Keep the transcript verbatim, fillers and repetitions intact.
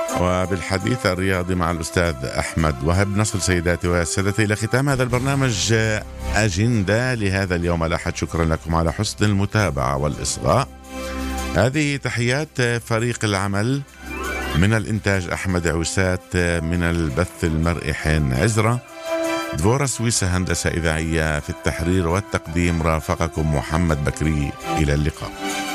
وبالحديث الرياضي مع الأستاذ أحمد وهب نصل. سيداتي وسادتي، إلى ختام هذا البرنامج أجندة لهذا اليوم الأحد. شكرا لكم على حسن المتابعة والإصغاء. هذه تحيات فريق العمل من الإنتاج أحمد عوسات، من البث المرئي حين عزرة، دفورة سويسة هندسة إذاعية، في التحرير والتقديم رافقكم محمد بكري. إلى اللقاء.